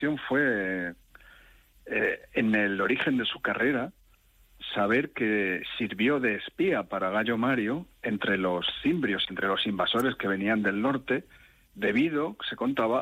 fue, en el origen de su carrera, saber que sirvió de espía para Gallo Mario entre los cimbrios, entre los invasores que venían del norte, debido, se contaba,